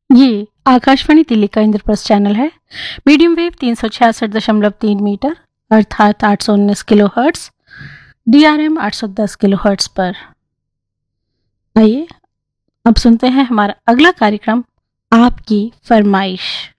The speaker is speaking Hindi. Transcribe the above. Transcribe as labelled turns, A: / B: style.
A: ये आकाशवाणी दिल्ली का इंद्रप्रस्थ चैनल है। मीडियम वेव 366.3 मीटर अर्थात 819 kilo hertz, DRM 810 kilo hertz पर। आइए अब सुनते हैं हमारा अगला कार्यक्रम, आपकी फरमाइश।